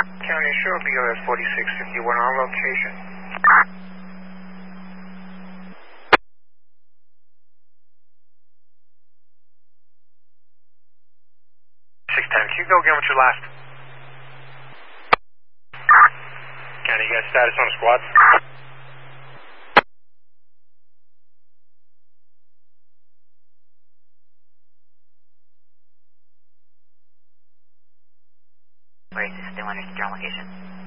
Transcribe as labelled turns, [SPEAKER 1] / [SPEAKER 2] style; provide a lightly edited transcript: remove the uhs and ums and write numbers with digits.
[SPEAKER 1] County Shore BOS 4651 on location. 610, can you go again with your last? County, you got status on the squad?
[SPEAKER 2] Where is this? They want us to draw location.